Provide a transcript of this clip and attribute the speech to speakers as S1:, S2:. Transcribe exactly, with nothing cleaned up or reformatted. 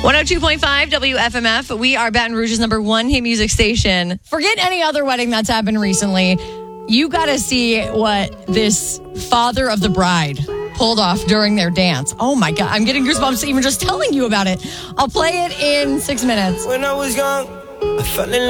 S1: one oh two point five W F M F. We are Baton Rouge's number one hit music station. Forget any other wedding that's happened recently. You got to see what this father of the bride pulled off during their dance. Oh my God, I'm getting goosebumps even just telling you about it. I'll play it in six minutes.
S2: When I was young, I fell in love.